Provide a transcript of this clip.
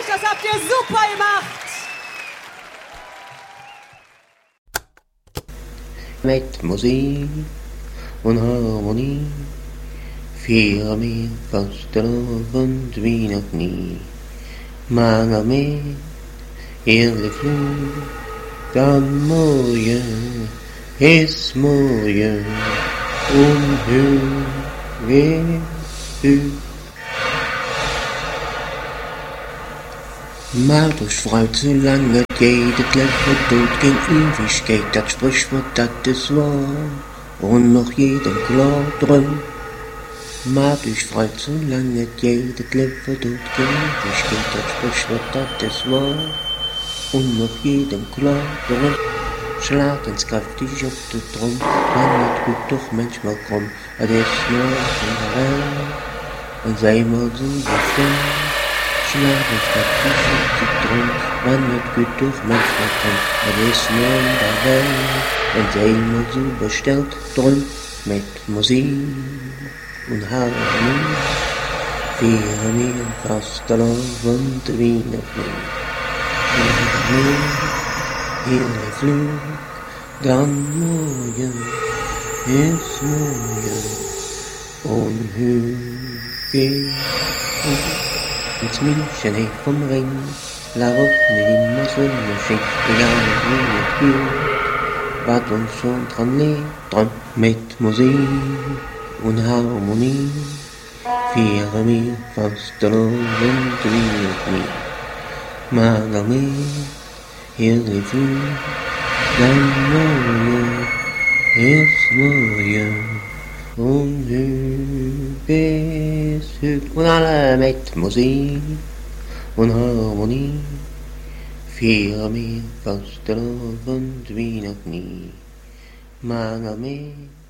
euch, das habt ihr super gemacht. Mit Musik und Harmonie feiern wir Fastelavond wie noch nie. Mal mehr, heerlijk vloer, dan morgen is morgen onheugelijk. Maar durch Freud so lange geht, das Leben tot gegen Ewigkeit, das Sprichwort, das ist wahr, und noch jedem klar drin. Maar durch Freud so lange geht, das Leben tot gegen Ewigkeit, das Sprichwort, das ist wahr, und noch jedem klar drin. Schlag ins kräftig auf den Drum, man wird gut doch manchmal krumm, das ist nur in der Welt, und sei mal so bestimmt. Schlag ins kräftig auf den Drum, man wird gut doch manchmal krumm, das ist nur in der Welt, und sei mal so bestellt drum, mit Musik und Harmonie, feiern wir Fastelavond wie noch nie. Heerlijk vloer, dan morgen is morgen onheugelijk. Met München heeft vom Ring, waarop niemand zonder ging, egal wie het hield, wat ons schon dran lebt, dran met muziek en harmonie, vieren wir Fastelavond wie noch nie. Maar dan meer, heerlijk vloer, dan morgen is morgen onheugelijk. Und alle mit Musik und Harmonie feiern wir Fastelavond wie noch nie. Maar dan meer.